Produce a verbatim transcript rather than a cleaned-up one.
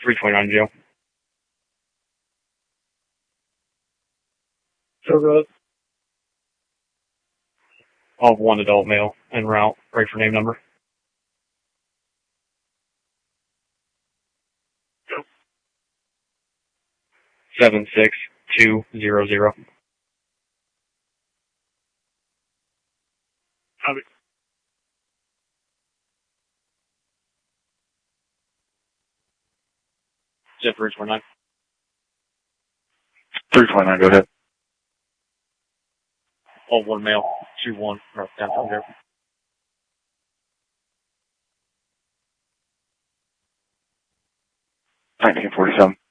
three twenty-nine jail. So good. I'll have one adult male en route. Ready for name number. Seven six two zero zero. Copy. Jet three twenty-nine. three twenty-nine, go ahead. All one male, two one, north downtown jail. nineteen forty-seven.